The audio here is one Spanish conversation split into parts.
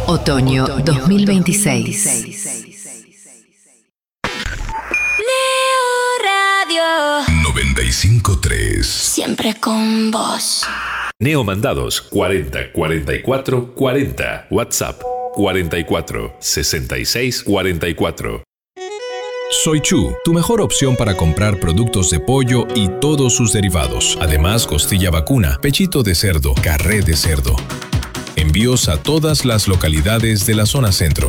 Otoño 2026. Neo Radio 95.3. Siempre con vos. Neo Mandados 40 44 40. WhatsApp 44 66 44. Soy Chu, tu mejor opción para comprar productos de pollo y todos sus derivados. Además, costilla vacuna, pechito de cerdo, carré de cerdo. Envíos a todas las localidades de la zona centro.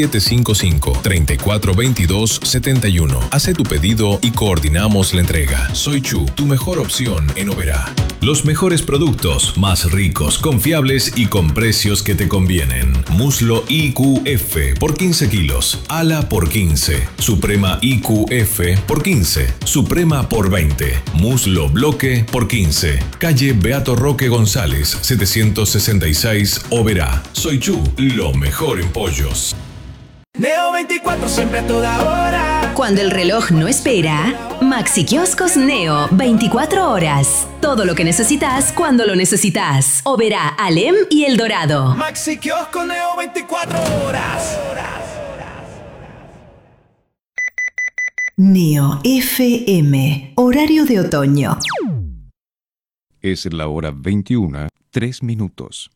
3755-3422-71. Hace tu pedido y coordinamos la entrega. Soy Chu, tu mejor opción en Oberá. Los mejores productos, más ricos, confiables y con precios que te convienen. Muslo IQF por 15 kilos. Ala por 15. Suprema IQF por 15. Suprema por 20. Muslo bloque por 15. Calle Beato Roque González, 766 Oberá. Soy Chu, lo mejor en pollos. Neo 24, siempre a toda hora. Cuando el reloj no espera, Maxi Kioscos Neo, 24 horas. Todo lo que necesitas cuando lo necesitas. Oberá, Alem y El Dorado. Maxi Kiosco Neo 24 horas. Neo FM, horario de otoño. Es la hora 21, 3 minutos.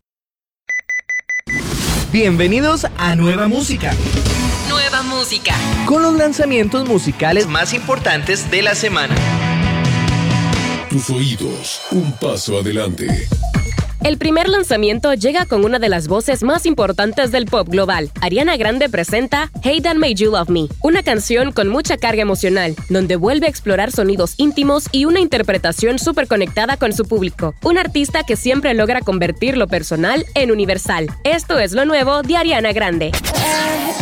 Bienvenidos a Nueva Música. Nueva música. Con los lanzamientos musicales más importantes de la semana. Tus oídos, un paso adelante. El primer lanzamiento llega con una de las voces más importantes del pop global. Ariana Grande presenta Hey Dan Made You Love Me, una canción con mucha carga emocional, donde vuelve a explorar sonidos íntimos y una interpretación súper conectada con su público. Un artista que siempre logra convertir lo personal en universal. Esto es lo nuevo de Ariana Grande.